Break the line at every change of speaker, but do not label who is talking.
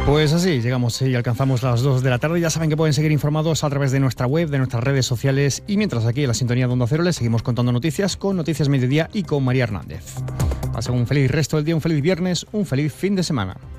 Pues así, llegamos y alcanzamos las 2 de la tarde. Ya saben que pueden seguir informados a través de nuestra web, de nuestras redes sociales. Y mientras aquí en la sintonía de Onda Cero les seguimos contando noticias con Noticias Mediodía y con María Hernández. Pasen un feliz resto del día, un feliz viernes, un feliz fin de semana.